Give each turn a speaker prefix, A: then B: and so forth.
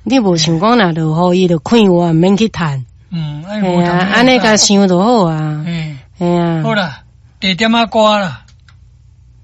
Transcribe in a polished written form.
A: 你无想讲若落雨，伊就看我，毋免去趁。
B: 哎呀，
A: 安尼甲想就好啊。
B: 哎，
A: 哎呀，
B: 好啦，地点啊歌啦。